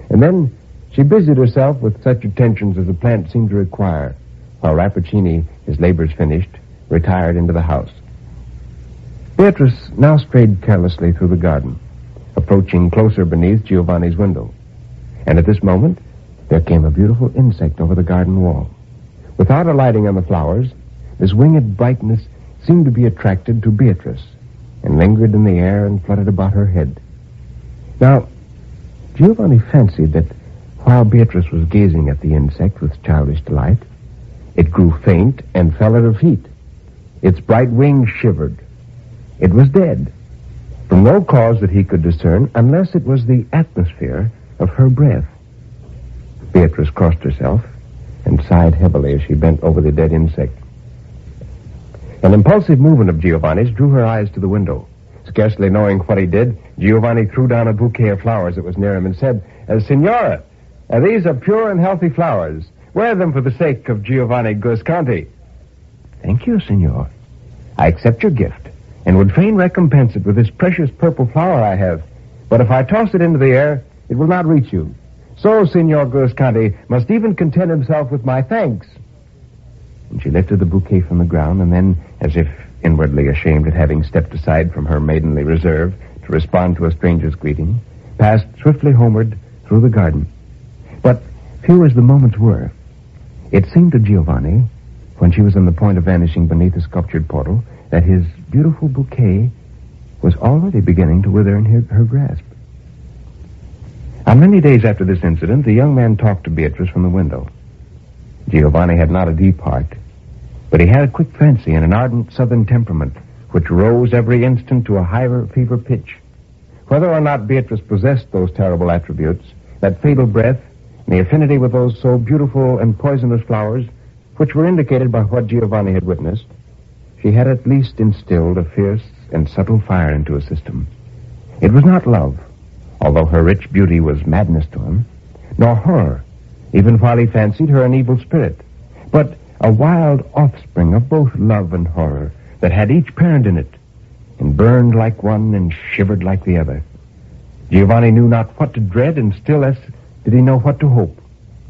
And then she busied herself with such attentions as the plant seemed to require, while Rappaccini, his labors finished, retired into the house. Beatrice now strayed carelessly through the garden, approaching closer beneath Giovanni's window. And at this moment, there came a beautiful insect over the garden wall. Without alighting on the flowers, this winged brightness seemed to be attracted to Beatrice, and lingered in the air and fluttered about her head. Now, Giovanni fancied that while Beatrice was gazing at the insect with childish delight, it grew faint and fell at her feet. Its bright wings shivered. It was dead, from no cause that he could discern, unless it was the atmosphere of her breath. Beatrice crossed herself and sighed heavily as she bent over the dead insect. An impulsive movement of Giovanni's drew her eyes to the window. Scarcely knowing what he did, Giovanni threw down a bouquet of flowers that was near him and said, Signora, these are pure and healthy flowers. Wear them for the sake of Giovanni Guasconti. Thank you, Signor. I accept your gift, and would fain recompense it with this precious purple flower I have. But if I toss it into the air, it will not reach you. So, Signor Guasconti must even content himself with my thanks. And she lifted the bouquet from the ground, and then, as if inwardly ashamed at having stepped aside from her maidenly reserve to respond to a stranger's greeting, passed swiftly homeward through the garden. But few as the moments were, it seemed to Giovanni, when she was on the point of vanishing beneath the sculptured portal, that his beautiful bouquet was already beginning to wither in her grasp. On many days after this incident, the young man talked to Beatrice from the window. Giovanni had not a deep heart, but he had a quick fancy and an ardent southern temperament, which rose every instant to a higher fever pitch. Whether or not Beatrice possessed those terrible attributes, that fatal breath, and the affinity with those so beautiful and poisonous flowers, which were indicated by what Giovanni had witnessed, she had at least instilled a fierce and subtle fire into his system. It was not love, although her rich beauty was madness to him, nor horror, even while he fancied her an evil spirit, but a wild offspring of both love and horror that had each parent in it, and burned like one and shivered like the other. Giovanni knew not what to dread, and still less did he know what to hope.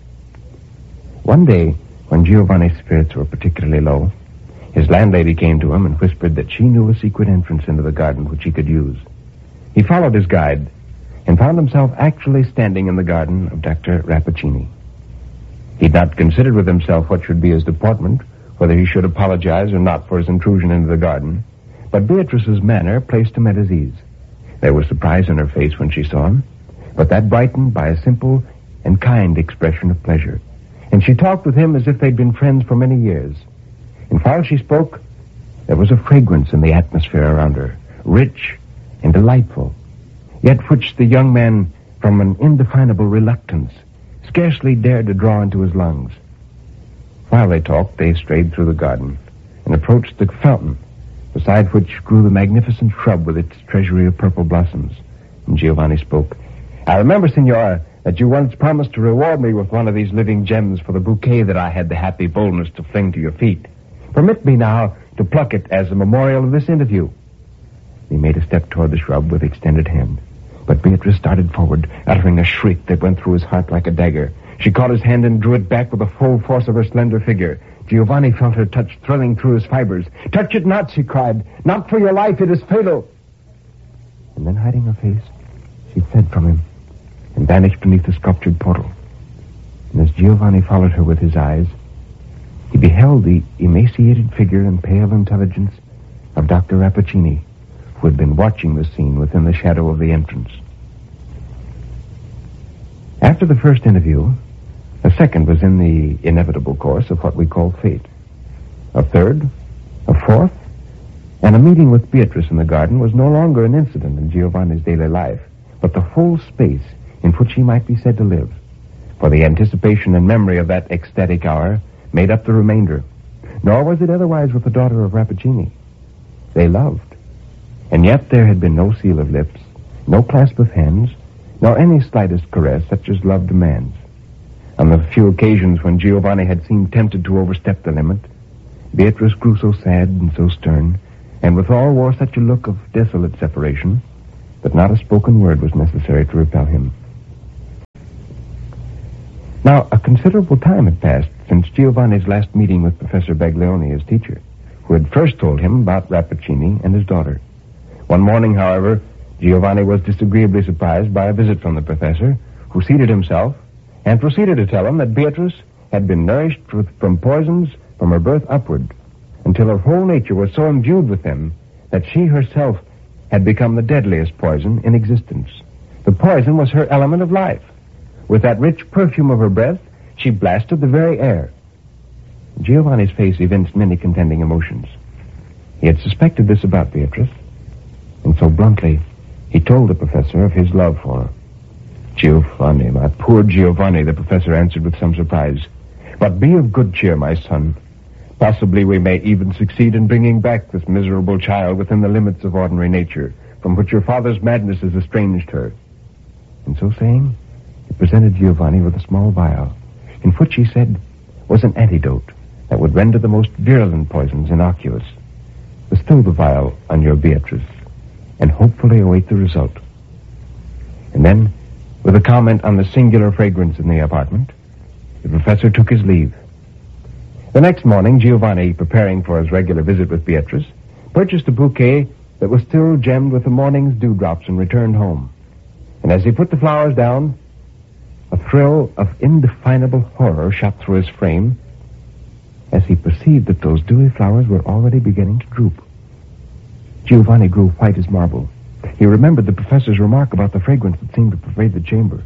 One day, when Giovanni's spirits were particularly low, his landlady came to him and whispered that she knew a secret entrance into the garden which he could use. He followed his guide and found himself actually standing in the garden of Dr. Rappaccini. He'd not considered with himself what should be his deportment, whether he should apologize or not for his intrusion into the garden, but Beatrice's manner placed him at his ease. There was surprise in her face when she saw him, but that brightened by a simple and kind expression of pleasure, and she talked with him as if they'd been friends for many years. And while she spoke, there was a fragrance in the atmosphere around her, rich and delightful, yet which the young man, from an indefinable reluctance, scarcely dared to draw into his lungs. While they talked, they strayed through the garden and approached the fountain, beside which grew the magnificent shrub with its treasury of purple blossoms. And Giovanni spoke. I remember, Signora, that you once promised to reward me with one of these living gems for the bouquet that I had the happy boldness to fling to your feet. Permit me now to pluck it as a memorial of this interview. He made a step toward the shrub with extended hand, but Beatrice started forward, uttering a shriek that went through his heart like a dagger. She caught his hand and drew it back with the full force of her slender figure. Giovanni felt her touch thrilling through his fibers. Touch it not, she cried. Not for your life, it is fatal. And then, hiding her face, she fled from him and vanished beneath the sculptured portal. And as Giovanni followed her with his eyes, he beheld the emaciated figure and pale intelligence of Dr. Rappaccini, who had been watching the scene within the shadow of the entrance. After the first interview, a second was in the inevitable course of what we call fate. A third, a fourth, and a meeting with Beatrice in the garden was no longer an incident in Giovanni's daily life, but the whole space in which he might be said to live. For the anticipation and memory of that ecstatic hour made up the remainder. Nor was it otherwise with the daughter of Rappaccini. They loved, and yet there had been no seal of lips, no clasp of hands, nor any slightest caress such as love demands. On the few occasions when Giovanni had seemed tempted to overstep the limit, Beatrice grew so sad and so stern, and withal wore such a look of desolate separation, that not a spoken word was necessary to repel him. Now, a considerable time had passed since Giovanni's last meeting with Professor Baglioni, his teacher, who had first told him about Rappaccini and his daughter. One morning, however, Giovanni was disagreeably surprised by a visit from the professor, who seated himself and proceeded to tell him that Beatrice had been nourished from poisons from her birth upward, until her whole nature was so imbued with them that she herself had become the deadliest poison in existence. The poison was her element of life. With that rich perfume of her breath, she blasted the very air. Giovanni's face evinced many contending emotions. He had suspected this about Beatrice, and so bluntly, he told the professor of his love for her. "Giovanni, my poor Giovanni," the professor answered with some surprise. "But be of good cheer, my son. Possibly we may even succeed in bringing back this miserable child within the limits of ordinary nature, from which your father's madness has estranged her." And so saying, he presented Giovanni with a small vial, in which, he said, was an antidote that would render the most virulent poisons innocuous. "Bestow the vial on your Beatrice, and hopefully await the result." And then, with a comment on the singular fragrance in the apartment, the professor took his leave. The next morning, Giovanni, preparing for his regular visit with Beatrice, purchased a bouquet that was still gemmed with the morning's dewdrops and returned home. And as he put the flowers down, a thrill of indefinable horror shot through his frame as he perceived that those dewy flowers were already beginning to droop. Giovanni grew white as marble. He remembered the professor's remark about the fragrance that seemed to pervade the chamber.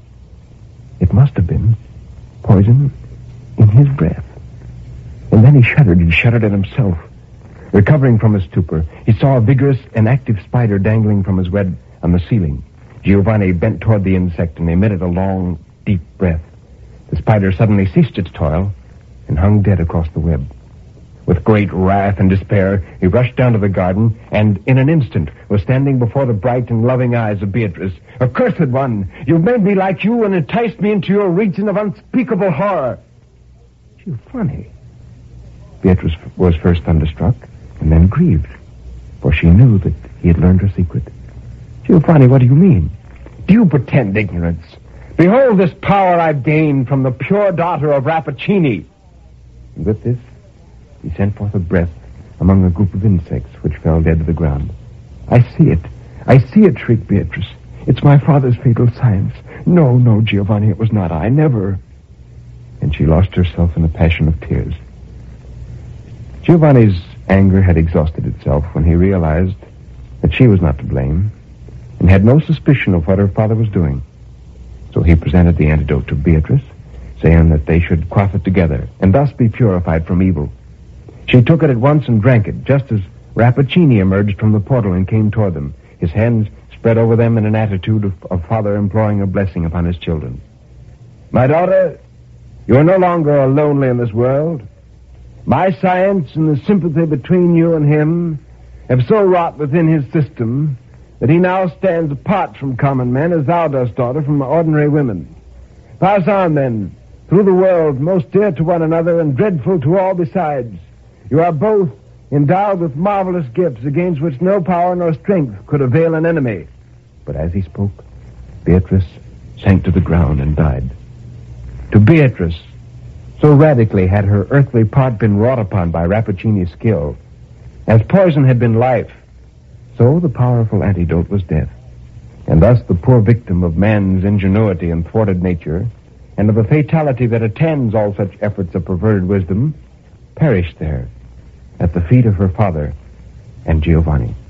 It must have been poison in his breath. And then he shuddered at himself. Recovering from his stupor, he saw a vigorous and active spider dangling from his web on the ceiling. Giovanni bent toward the insect and emitted a long, deep breath. The spider suddenly ceased its toil and hung dead across the web. With great wrath and despair, he rushed down to the garden and, in an instant, was standing before the bright and loving eyes of Beatrice. "Accursed one! You've made me like you and enticed me into your region of unspeakable horror." "Giovanni." Beatrice was first thunderstruck and then grieved, for she knew that he had learned her secret. "Giovanni, what do you mean? Do you pretend ignorance? Behold this power I've gained from the pure daughter of Rappaccini." And with this, he sent forth a breath among a group of insects which fell dead to the ground. I see it, shrieked Beatrice. "It's my father's fatal science. No, Giovanni, it was not I, never." And she lost herself in a passion of tears. Giovanni's anger had exhausted itself when he realized that she was not to blame and had no suspicion of what her father was doing. So he presented the antidote to Beatrice, saying that they should quaff it together and thus be purified from evil. She took it at once and drank it, just as Rappaccini emerged from the portal and came toward them, his hands spread over them in an attitude of a father imploring a blessing upon his children. "My daughter, you are no longer lonely in this world. My science and the sympathy between you and him have so wrought within his system that he now stands apart from common men as thou dost, daughter, from ordinary women. Pass on, then, through the world, most dear to one another and dreadful to all besides. You are both endowed with marvelous gifts against which no power nor strength could avail an enemy." But as he spoke, Beatrice sank to the ground and died. To Beatrice, so radically had her earthly part been wrought upon by Rappaccini's skill. As poison had been life, so the powerful antidote was death. And thus the poor victim of man's ingenuity and thwarted nature, and of the fatality that attends all such efforts of perverted wisdom, perished there at the feet of her father and Giovanni.